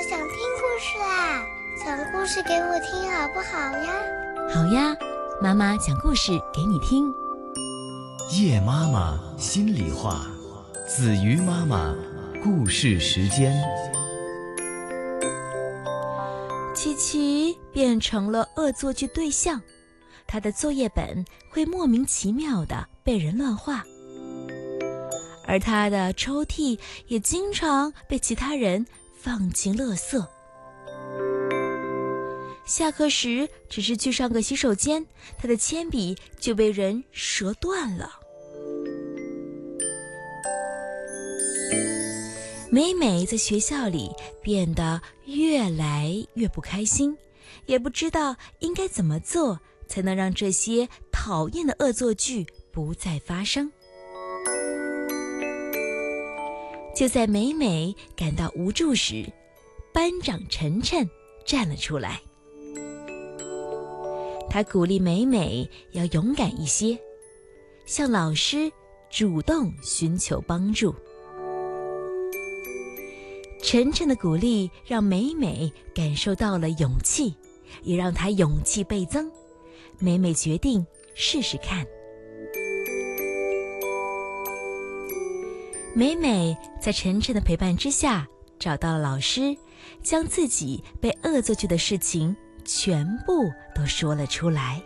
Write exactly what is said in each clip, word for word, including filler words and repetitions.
我想听故事啦，讲故事给我听好不好呀？ 好呀，妈妈讲故事给你听。 夜妈妈心里话，子瑜妈妈故事时间。 琪琪变成了恶作剧对象，他的作业本会莫名其妙地被人乱画，而他的抽屉也经常被其他人放进垃圾。下课时只是去上个洗手间，他的铅笔就被人折断了。美美在学校里变得越来越不开心，也不知道应该怎么做才能让这些讨厌的恶作剧不再发生。就在美美感到无助时，班长晨晨站了出来。他鼓励美美要勇敢一些，向老师主动寻求帮助。晨晨的鼓励让美美感受到了勇气，也让她勇气倍增。美美决定试试看。美美在晨晨的陪伴之下找到了老师，将自己被恶作剧的事情全部都说了出来。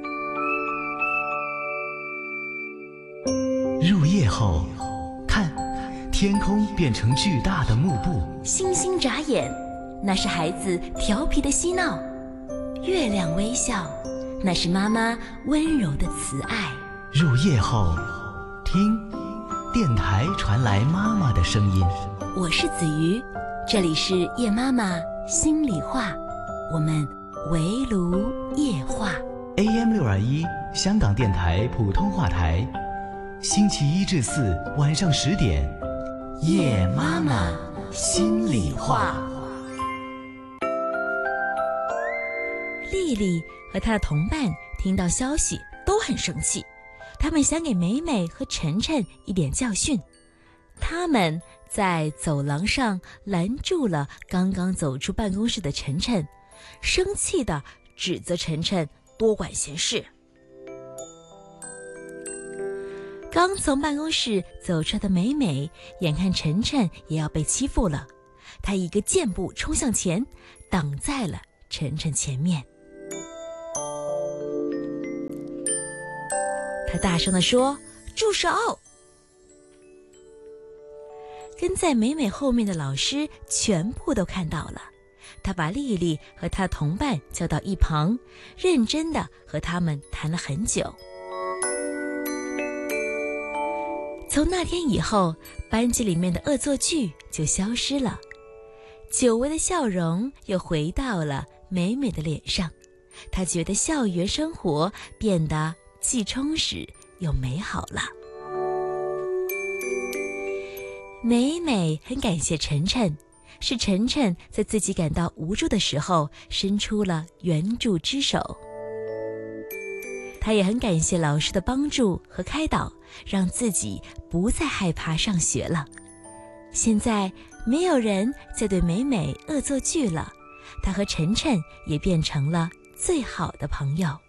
入夜后，看，天空变成巨大的幕布。 星星眨眼，那是孩子调皮的嬉闹；月亮微笑，那是妈妈温柔的慈爱。 入夜后，听，电台传来妈妈的声音。 我是子瑜，这里是夜妈妈心里话，我们围炉夜话。 A M 六二一 香港电台普通话台，星期一至四晚上十点，夜妈妈心里话。 丽丽和她的同伴听到消息都很生气，他们想给美美和晨晨一点教训。他们在走廊上拦住了刚刚走出办公室的晨晨，生气地指责晨晨多管闲事。刚从办公室走出来的美美眼看晨晨也要被欺负了，她一个箭步冲向前，挡在了晨晨前面。她大声地说：“住手！”跟在美美后面的老师全部都看到了，他把丽丽和她同伴叫到一旁，认真地和他们谈了很久。从那天以后，班级里面的恶作剧就消失了，久违的笑容又回到了美美的脸上。她觉得校园生活变得既充实又美好了。美美很感谢晨晨，是晨晨在自己感到无助的时候伸出了援助之手。她也很感谢老师的帮助和开导，让自己不再害怕上学了。现在没有人再对美美恶作剧了，她和晨晨也变成了最好的朋友。